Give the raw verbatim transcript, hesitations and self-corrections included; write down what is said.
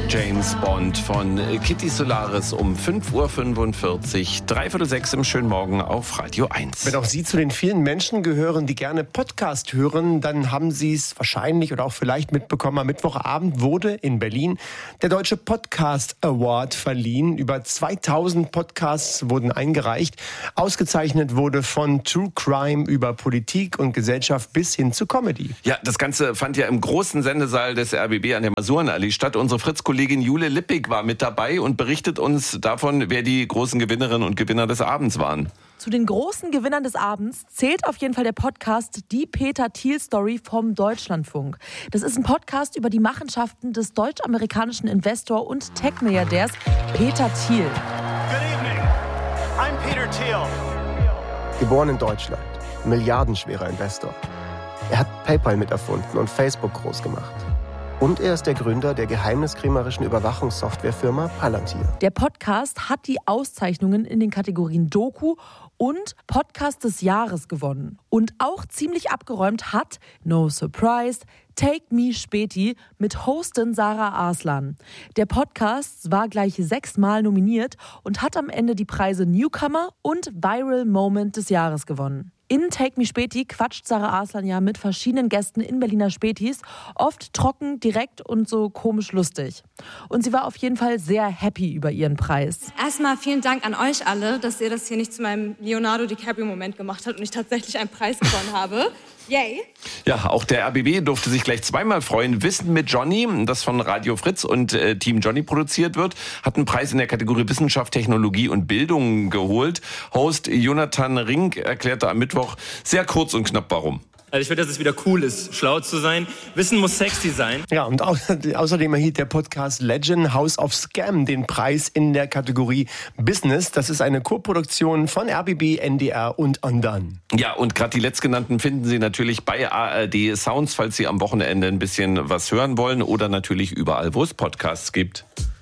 James Bond von Kitty Solaris um fünf Uhr fünfundvierzig, dreiviertel sechs im schönen Morgen auf Radio eins. Wenn auch Sie zu den vielen Menschen gehören, die gerne Podcast hören, dann haben Sie es wahrscheinlich oder auch vielleicht mitbekommen. Am Mittwochabend wurde in Berlin der Deutsche Podcast Award verliehen. Über zweitausend Podcasts wurden eingereicht. Ausgezeichnet wurde von True Crime über Politik und Gesellschaft bis hin zu Comedy. Ja, das Ganze fand ja im großen Sendesaal des R B B an der Masurenallee statt. Unsere Fritz-Kollegin Jule Lippig war mit dabei und berichtet uns davon, wer die großen Gewinnerinnen und Gewinner des Abends waren. Zu den großen Gewinnern des Abends zählt auf jeden Fall der Podcast Die Peter Thiel Story vom Deutschlandfunk. Das ist ein Podcast über die Machenschaften des deutsch-amerikanischen Investor und Tech-Milliardärs Peter Thiel. Good evening. I'm Peter Thiel. Geboren in Deutschland, milliardenschwerer Investor. Er hat PayPal miterfunden und Facebook groß gemacht. Und er ist der Gründer der geheimniskrämerischen Überwachungssoftwarefirma Palantir. Der Podcast hat die Auszeichnungen in den Kategorien Doku und Podcast des Jahres gewonnen. Und auch ziemlich abgeräumt hat, no surprise, Take Me Späti mit Hostin Sarah Arslan. Der Podcast war gleich sechsmal nominiert und hat am Ende die Preise Newcomer und Viral Moment des Jahres gewonnen. In Take Me Späti quatscht Sarah Arslan ja mit verschiedenen Gästen in Berliner Spätis, oft trocken, direkt und so komisch lustig. Und sie war auf jeden Fall sehr happy über ihren Preis. Erstmal vielen Dank an euch alle, dass ihr das hier nicht zu meinem Leonardo DiCaprio-Moment gemacht habt und ich tatsächlich einen Preis gewonnen habe. Yay! Ja, auch der R B B durfte sich gleich zweimal freuen. Wissen mit Johnny, das von Radio Fritz und äh, Team Johnny produziert wird, hat einen Preis in der Kategorie Wissenschaft, Technologie und Bildung geholt. Host Jonathan Rink erklärte am Mittwoch sehr kurz und knapp warum. Also ich finde, dass es wieder cool ist, schlau zu sein. Wissen muss sexy sein. Ja, und au- außerdem erhielt der Podcast Legend House of Scam den Preis in der Kategorie Business. Das ist eine Koproduktion von R B B, N D R und Undone. Ja, und gerade die letztgenannten finden Sie natürlich bei A R D Sounds, falls Sie am Wochenende ein bisschen was hören wollen oder natürlich überall, wo es Podcasts gibt.